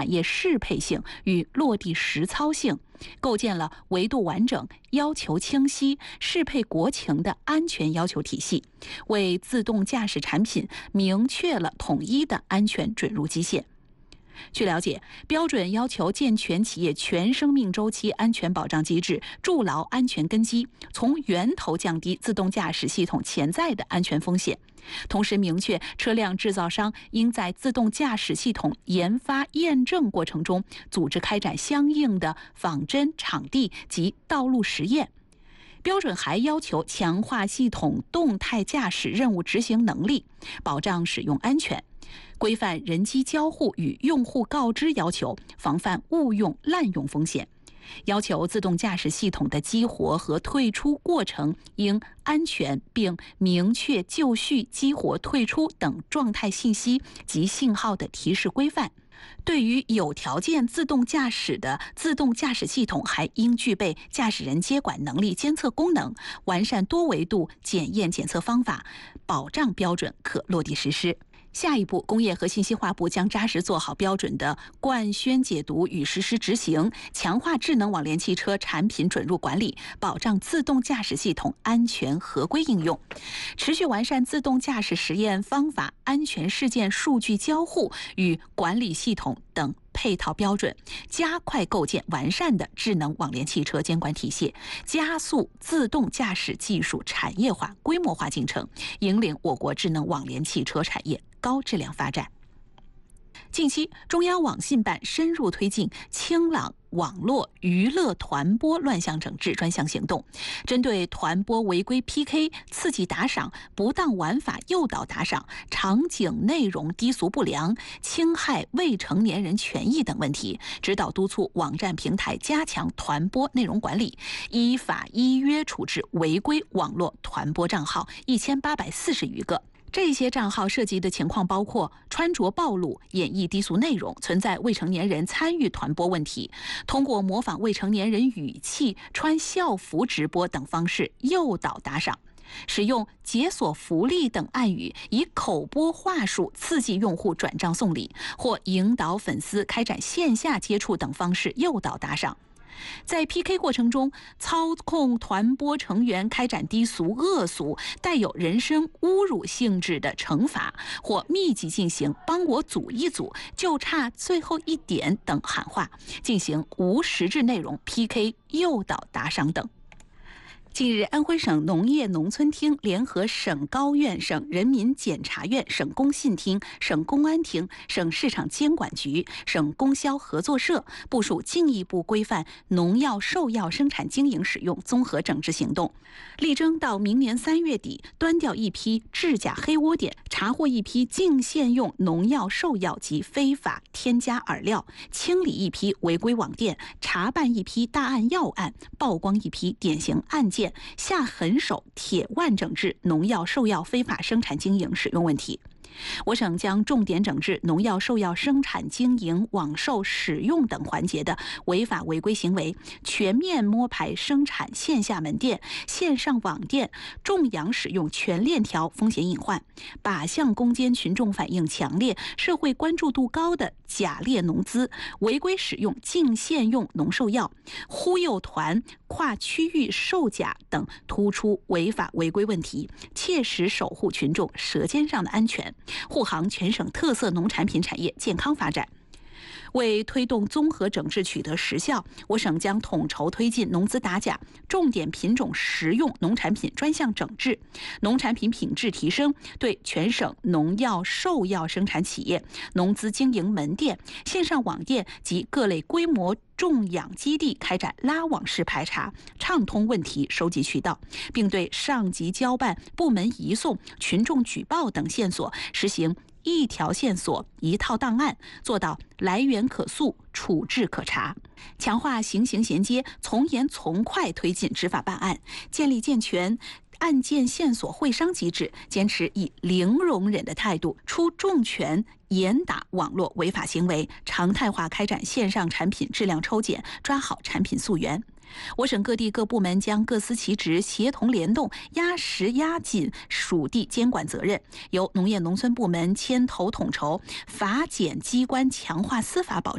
产业适配性与落地实操性，构建了维度完整、要求清晰、适配国情的安全要求体系，为自动驾驶产品明确了统一的安全准入基线。据了解，标准要求健全企业全生命周期安全保障机制，筑牢安全根基，从源头降低自动驾驶系统潜在的安全风险。同时明确，车辆制造商应在自动驾驶系统研发验证过程中，组织开展相应的仿真、场地及道路实验。标准还要求强化系统动态驾驶任务执行能力，保障使用安全。规范人机交互与用户告知要求，防范误用滥用风险。要求自动驾驶系统的激活和退出过程应安全，并明确就绪、激活、退出等状态信息及信号的提示规范。对于有条件自动驾驶的自动驾驶系统，还应具备驾驶人接管能力监测功能，完善多维度检验检测方法，保障标准可落地实施。下一步，工业和信息化部将扎实做好标准的贯宣解读与实施执行，强化智能网联汽车产品准入管理，保障自动驾驶系统安全合规应用，持续完善自动驾驶实验方法、安全事件数据交互与管理系统等配套标准，加快构建完善的智能网联汽车监管体系，加速自动驾驶技术产业化、规模化进程，引领我国智能网联汽车产业高质量发展。近期，中央网信办深入推进清朗网络娱乐团播乱象整治专项行动，针对团播违规 PK、刺激打赏、不当玩法诱导打赏、场景内容低俗不良、侵害未成年人权益等问题，指导督促网站平台加强团播内容管理，依法依约处置违规网络团播账号1840余个。这些账号涉及的情况包括穿着暴露、演绎低俗内容、存在未成年人参与团播问题，通过模仿未成年人语气、穿校服直播等方式诱导打赏，使用解锁福利等暗语，以口播话术刺激用户转账送礼，或引导粉丝开展线下接触等方式诱导打赏。在 PK 过程中，操控团播成员开展低俗、恶俗、带有人身侮辱性质的惩罚，或密集进行帮我组一组、就差最后一点等喊话，进行无实质内容 PK 诱导打赏等。近日，安徽省农业农村厅联合省高院、省人民检察院、省工信厅、省公安厅、省市场监管局、省供销合作社部署进一步规范农药、兽药生产经营使用综合整治行动，力争到明年3月底端掉一批制假黑窝点，查获一批净现用农药、兽药及非法添加饵料，清理一批违规网店，查办一批大案要案，曝光一批典型案件，下狠手铁腕整治农药、兽药非法生产经营使用问题。我省将重点整治农药、兽药生产经营、网售、使用等环节的违法违规行为，全面摸排生产线下门店、线上网店种养使用全链条风险隐患，靶向攻坚群众反映强烈、社会关注度高的假劣农资、违规使用净现用农兽药、忽悠团、跨区域售假等突出违法违规问题，切实守护群众舌尖上的安全，护航全省特色农产品产业健康发展。为推动综合整治取得实效，我省将统筹推进农资打假、重点品种食用农产品专项整治、农产品品质提升，对全省农药、兽药生产企业、农资经营门店、线上网店及各类规模种养基地开展拉网式排查，畅通问题收集渠道，并对上级交办、部门移送、群众举报等线索实行一条线索一套档案，做到来源可溯、处置可查，强化刑刑衔接，从严从快推进执法办案，建立健全案件线索会商机制，坚持以零容忍的态度出重拳严打网络违法行为，常态化开展线上产品质量抽检，抓好产品溯源。我省各地各部门将各司其职，协同联动，压实压紧属地监管责任，由农业农村部门牵头统筹，法检机关强化司法保障。